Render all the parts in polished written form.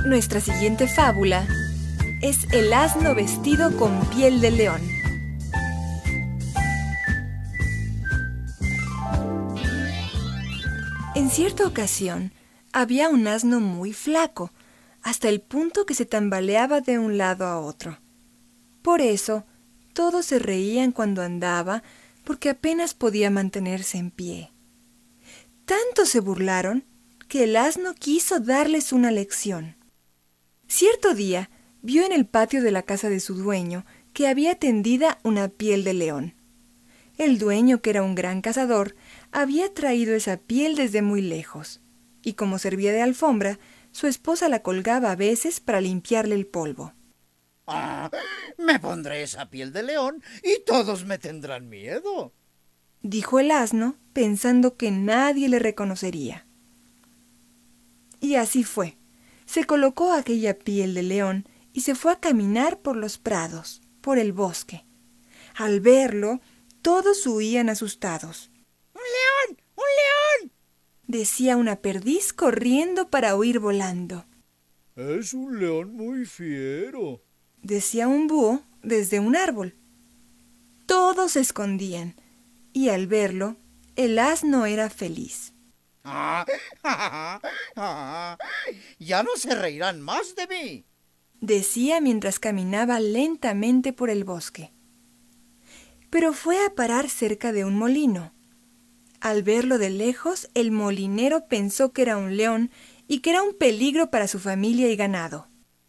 Nuestra siguiente fábula es El asno vestido con piel de león. En cierta ocasión, había un asno muy flaco, hasta el punto que se tambaleaba de un lado a otro. Por eso, todos se reían cuando andaba, porque apenas podía mantenerse en pie. Tanto se burlaron que el asno quiso darles una lección. Cierto día, vio en el patio de la casa de su dueño que había tendida una piel de león. El dueño, que era un gran cazador, había traído esa piel desde muy lejos, y como servía de alfombra, su esposa la colgaba a veces para limpiarle el polvo. Me pondré esa piel de león y todos me tendrán miedo, dijo el asno, pensando que nadie le reconocería. Y así fue. Se colocó aquella piel de león y se fue a caminar por los prados, por el bosque. Al verlo, todos huían asustados. ¡Un león! ¡Un león!, decía una perdiz corriendo para huir volando. Es un león muy fiero, decía un búho desde un árbol. Todos se escondían, y al verlo, el asno era feliz. Ya no se reirán más de mí, decía mientras caminaba lentamente por el bosque. Pero fue a parar cerca de un molino. Al verlo de lejos, el molinero pensó que era un león y que era un peligro para su familia y ganado.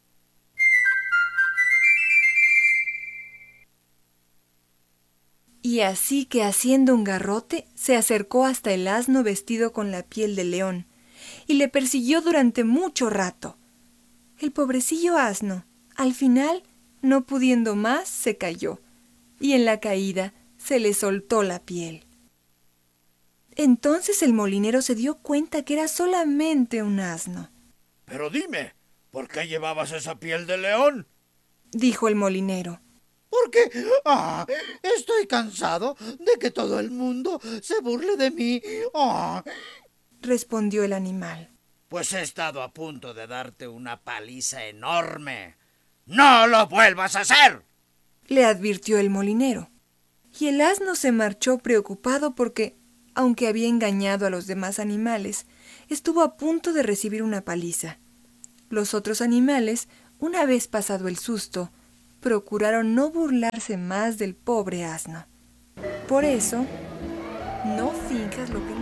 Y así que, haciendo un garrote, se acercó hasta el asno vestido con la piel de león y le persiguió durante mucho rato. El pobrecillo asno, al final, no pudiendo más, se cayó, y en la caída se le soltó la piel. Entonces el molinero se dio cuenta que era solamente un asno. Pero dime, ¿por qué llevabas esa piel de león? dijo el molinero. Porque estoy cansado de que todo el mundo se burle de mí, respondió el animal. Pues he estado a punto de darte una paliza enorme. ¡No lo vuelvas a hacer!, le advirtió el molinero. Y el asno se marchó preocupado porque, aunque había engañado a los demás animales, estuvo a punto de recibir una paliza. Los otros animales, una vez pasado el susto, procuraron no burlarse más del pobre asno. Por eso, no finjas lo que